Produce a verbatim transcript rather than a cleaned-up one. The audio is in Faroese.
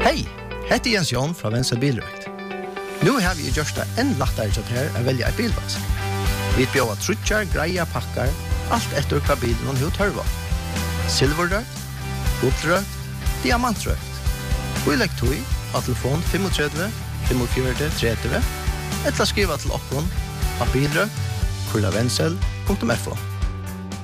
Hej, heter Jens Jon fra Venstre Bilrøkt. Nu har vi gjort det en lettere til her å velge en bilvask. Vi bjør trutjar, greia, pakkar, alt etter hva bilen hun tørva. Silverrøkt, gullrøkt, diamantrøkt. Vi legger tog av telefon fem tre fem fire tre tre, eller skriva til okkon av bilrøkt, kurlavensel punktum f o.